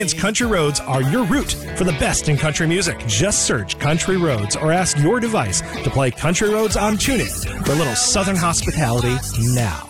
Country Roads are your route for the best in country music. Just search Country Roads or ask your device to play Country Roads on TuneIn for a little Southern hospitality now.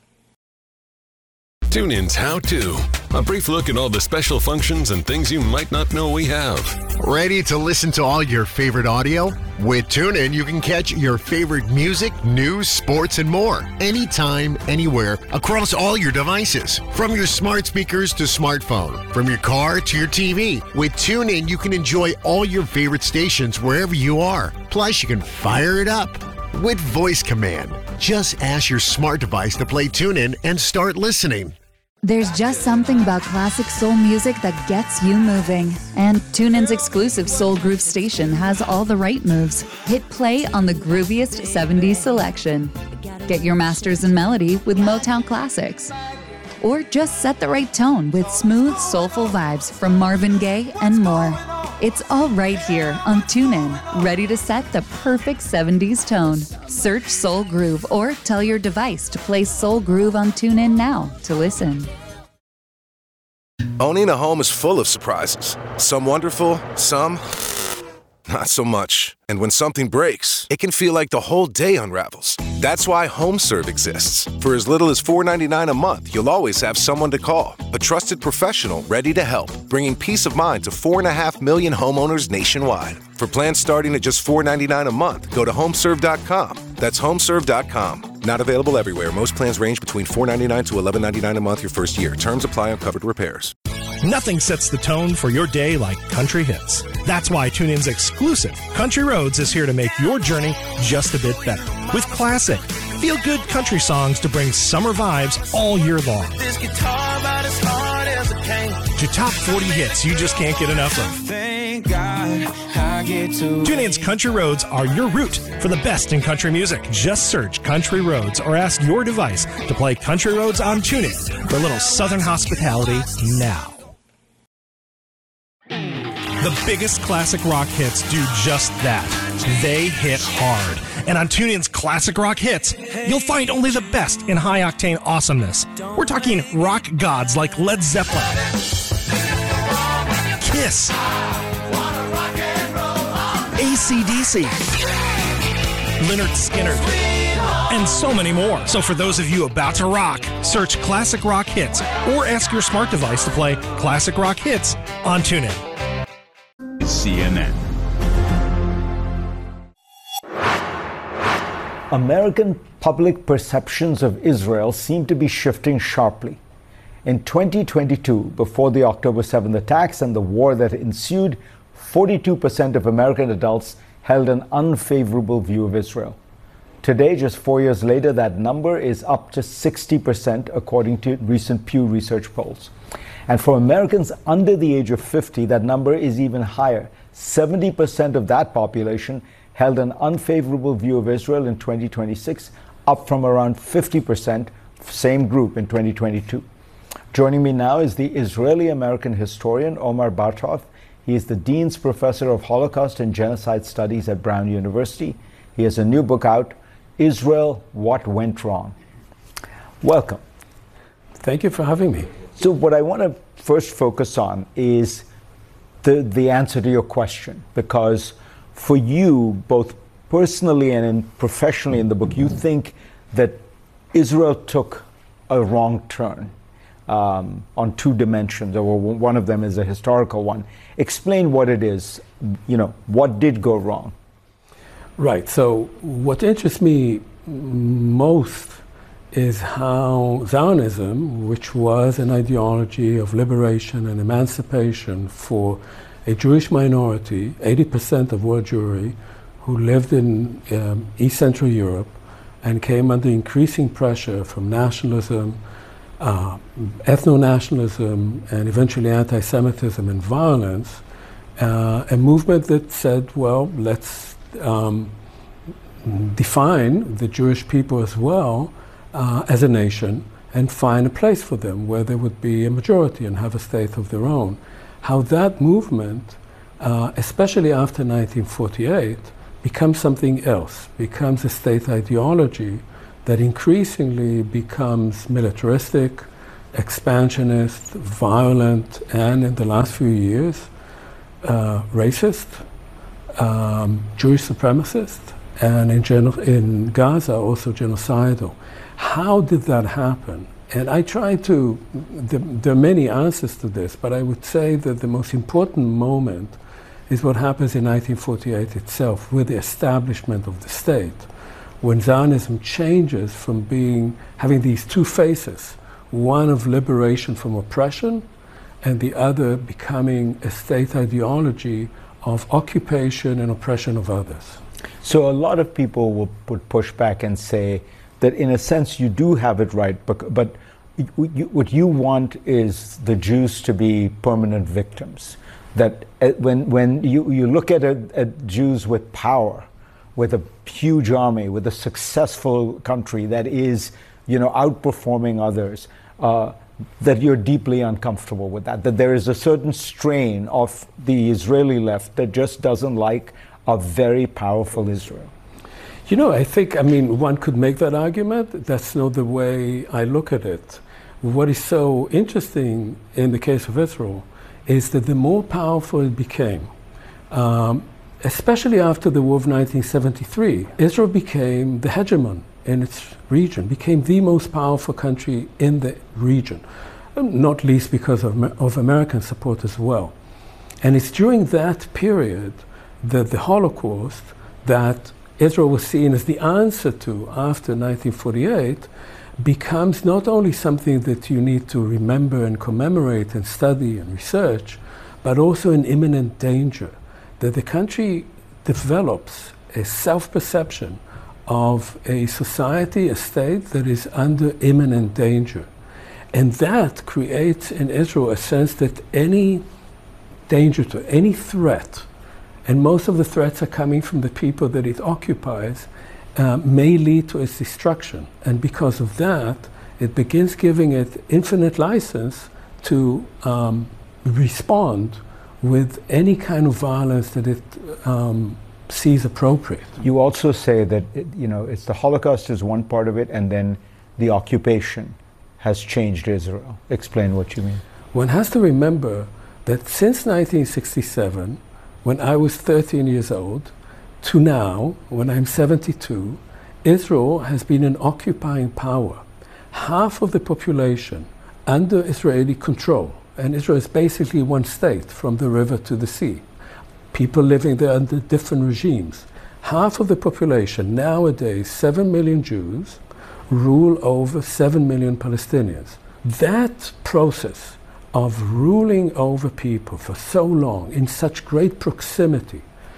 TuneIn's How To. A brief look at all the special functions and things you might not know we have. Ready to listen to all your favorite audio? With TuneIn, you can catch your favorite music, news, sports, and more. Anytime, anywhere, across all your devices. From your smart speakers to smartphone. From your car to your TV. With TuneIn, you can enjoy all your favorite stations wherever you are. Plus, you can fire it up with voice command. Just ask your smart device to play TuneIn and start listening. There's just something about classic soul music that gets you moving. And TuneIn's exclusive Soul Groove station has all the right moves. Hit play on the grooviest 70s selection. Get your masters in melody with Motown classics. Or just set the right tone with smooth, soulful vibes from Marvin Gaye and more. It's all right here on TuneIn, ready to set the perfect 70s tone. Search Soul Groove or tell your device to play Soul Groove on TuneIn now to listen. Owning a home is full of surprises. Some wonderful, some not so much. And when something breaks, it can feel like the whole day unravels. That's why HomeServe exists. For as little as $4.99 a month, you'll always have someone to call. A trusted professional ready to help, bringing peace of mind to 4.5 million homeowners nationwide. For plans starting at just $4.99 a month, go to homeserve.com. That's homeserve.com. Not available everywhere. Most plans range between $4.99 to $11.99 a month your first year. Terms apply on covered repairs. Nothing sets the tone for your day like country hits. That's why TuneIn's exclusive Country Roads is here to make your journey just a bit better. With classic, feel-good country songs to bring summer vibes all year long. This guitar about as hard as it came. To top 40 hits you just can't get enough of. Thank God I get to. TuneIn's Country Roads are your route for the best in country music. Just search Country Roads or ask your device to play Country Roads on TuneIn for a little Southern hospitality now. The biggest classic rock hits do just that. They hit hard. And on TuneIn's Classic Rock Hits, you'll find only the best in high-octane awesomeness. We're talking rock gods like Led Zeppelin, Kiss, AC/DC, Lynyrd Skynyrd, and so many more. So for those of you about to rock, search Classic Rock Hits or ask your smart device to play Classic Rock Hits on TuneIn. CNN. American public perceptions of Israel seem to be shifting sharply. In 2022, before the October 7th attacks and the war that ensued, 42% of American adults held an unfavorable view of Israel. Today, just 4 years later, that number is up to 60%, according to recent Pew Research polls. And for Americans under the age of 50, that number is even higher. 70% of that population held an unfavorable view of Israel in 2026, up from around 50%, same group in 2022. Joining me now is the Israeli-American historian Omar Bartov. He is the Dean's Professor of Holocaust and Genocide Studies at Brown University. He has a new book out, Israel, What Went Wrong. Welcome. Thank you for having me. So what I want to first focus on is the answer to your question, because for you, both personally and professionally in the book, you think that Israel took a wrong turn on two dimensions, or one of them is a historical one. Explain what it is, what did go wrong? Right. So what interests me most is how Zionism, which was an ideology of liberation and emancipation for a Jewish minority, 80% of world Jewry, who lived in East Central Europe and came under increasing pressure from nationalism, ethno-nationalism, and eventually anti-Semitism and violence, a movement that said, well, let's define the Jewish people as well as a nation and find a place for them where there would be a majority and have a state of their own. How that movement, especially after 1948, becomes something else, becomes a state ideology that increasingly becomes militaristic, expansionist, violent, and in the last few years, racist, Jewish supremacist, and in Gaza also genocidal. How did that happen? And I try to, there are many answers to this, but I would say that the most important moment is what happens in 1948 itself with the establishment of the state, when Zionism changes from having these two faces, one of liberation from oppression and the other becoming a state ideology of occupation and oppression of others. So a lot of people would push back and say that in a sense you do have it right, but what you want is the Jews to be permanent victims. That when you look at Jews with power, with a huge army, with a successful country that is, outperforming others, that you're deeply uncomfortable with that there is a certain strain of the Israeli left that just doesn't like a very powerful Israel. I think, one could make that argument. That's not the way I look at it. What is so interesting in the case of Israel is that the more powerful it became, especially after the war of 1973, Israel became the hegemon in its region, became the most powerful country in the region, not least because of American support as well. And it's during that period that the Holocaust, that Israel was seen as the answer to after 1948, becomes not only something that you need to remember and commemorate and study and research, but also an imminent danger, that the country develops a self-perception of a society, a state that is under imminent danger. And that creates in Israel a sense that any danger to any threat, and most of the threats are coming from the people that it occupies, may lead to its destruction. And because of that, it begins giving it infinite license to respond with any kind of violence that it sees appropriate. You also say that it's the Holocaust is one part of it, and then the occupation has changed Israel. Explain what you mean. One has to remember that since 1967, when I was 13 years old, to now, when I'm 72, Israel has been an occupying power. Half of the population under Israeli control, and Israel is basically one state from the river to the sea. People living there under different regimes. Half of the population, nowadays 7 million Jews, rule over 7 million Palestinians. That process of ruling over people for so long, in such great proximity,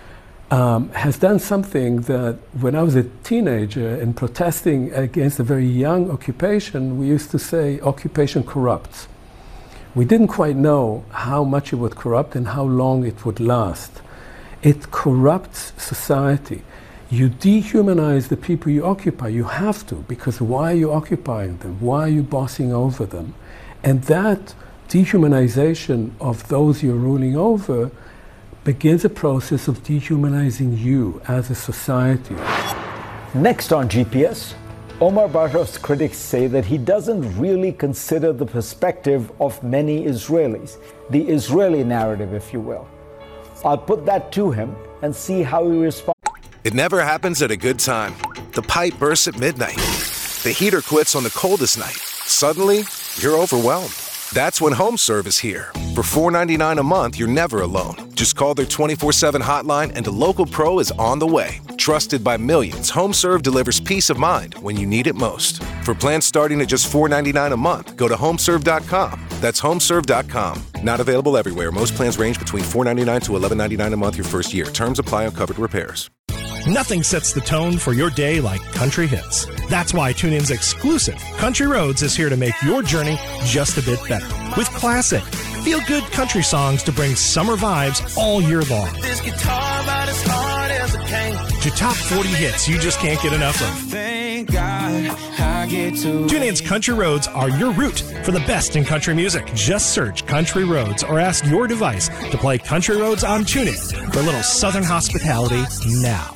has done something that when I was a teenager and protesting against a very young occupation, we used to say occupation corrupts. We didn't quite know how much it would corrupt and how long it would last. It corrupts society. You dehumanize the people you occupy. You have to, because why are you occupying them? Why are you bossing over them? And that dehumanization of those you're ruling over begins a process of dehumanizing you as a society. Next on GPS, Omar Bartov's critics say that he doesn't really consider the perspective of many Israelis, the Israeli narrative, if you will. I'll put that to him and see how he responds. It never happens at a good time. The pipe bursts at midnight. The heater quits on the coldest night. Suddenly, you're overwhelmed. That's when HomeServe is here. For $4.99 a month, you're never alone. Just call their 24/7 hotline and a local pro is on the way. Trusted by millions, HomeServe delivers peace of mind when you need it most. For plans starting at just $4.99 a month, go to HomeServe.com. That's HomeServe.com. Not available everywhere. Most plans range between $4.99 to $11.99 a month your first year. Terms apply on covered repairs. Nothing sets the tone for your day like country hits. That's why TuneIn's exclusive Country Roads is here to make your journey just a bit better. With classic, feel-good country songs to bring summer vibes all year long. This guitar about as hard as a cane. To top 40 hits you just can't get enough of. Thank God I get to. TuneIn's Country Roads are your route for the best in country music. Just search Country Roads or ask your device to play Country Roads on TuneIn for a little Southern hospitality now.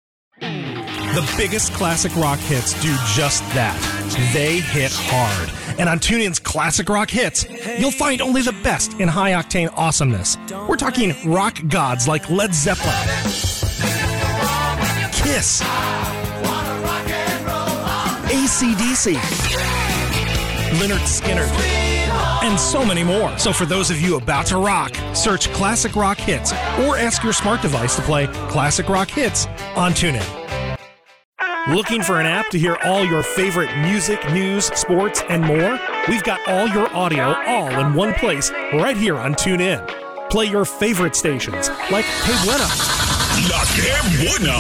The biggest classic rock hits do just that. They hit hard. And on TuneIn's Classic Rock Hits, you'll find only the best in high-octane awesomeness. We're talking rock gods like Led Zeppelin, Kiss, AC/DC, Lynyrd Skynyrd, and so many more. So for those of you about to rock, search Classic Rock Hits or ask your smart device to play Classic Rock Hits on TuneIn. Looking for an app to hear all your favorite music, news, sports, and more? We've got all your audio all in one place right here on TuneIn. Play your favorite stations like Que Buena, La Que Buena,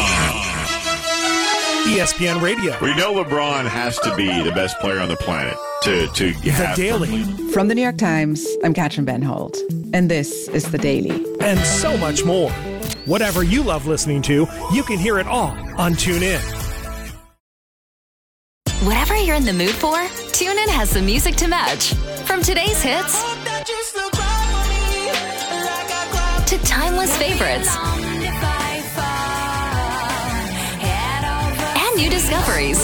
ESPN Radio. We know LeBron has to be the best player on the planet to The Daily. From the New York Times, I'm Katrin Benhold, and this is The Daily. And so much more. Whatever you love listening to, you can hear it all on TuneIn. Whatever you're in the mood for, TuneIn has the music to match. From today's hits to timeless favorites and new discoveries.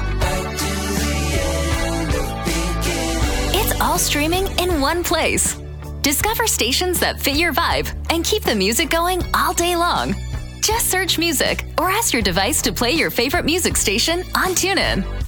It's all streaming in one place. Discover stations that fit your vibe and keep the music going all day long. Just search music or ask your device to play your favorite music station on TuneIn.